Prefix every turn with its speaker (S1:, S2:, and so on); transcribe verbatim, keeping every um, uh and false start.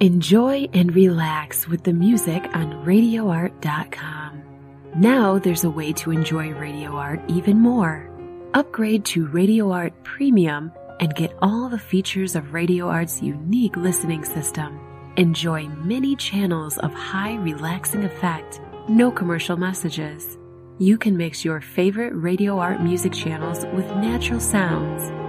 S1: Enjoy and relax with the music on radio art dot com. Now there's a way to enjoy Radio Art even more. Upgrade to Radio Art Premium and get all the features of Radio Art's unique listening system. Enjoy many channels of high relaxing effect, no commercial messages. You can mix your favorite Radio Art music channels with natural sounds.